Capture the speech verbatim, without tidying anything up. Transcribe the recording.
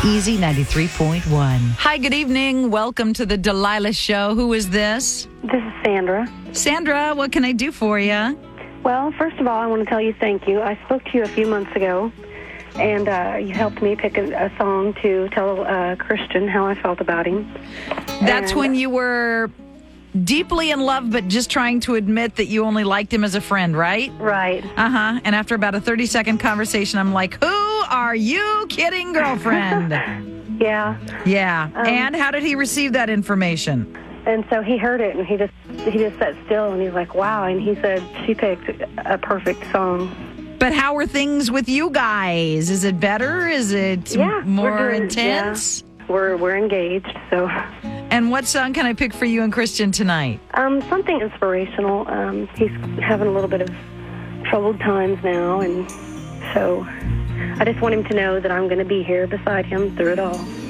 Easy ninety-three point one. Hi, good evening. Welcome to the Delilah Show. Who is this? This is Sandra. Sandra, what can I do for you? Well, first of all, I want to tell you thank you. I spoke to you a few months ago, and uh, you helped me pick a, a song to tell uh, Christian how I felt about him. That's and, when you were deeply in love, but just trying to admit that you only liked him as a friend, right? Right. Uh-huh. And after about a thirty-second conversation, I'm like, who are you kidding, girlfriend? Yeah. Yeah. Um, and how did he receive that information? And so he heard it, and he just he just sat still, and he's like, wow. And he said, she picked a perfect song. But how are things with you guys? Is it better? Is it yeah, m- more we're doing, intense? Yeah. We're, we're engaged, so... And what song can I pick for you and Christian tonight? Um, something inspirational. Um, he's having a little bit of troubled times now, and so I just want him to know that I'm going to be here beside him through it all.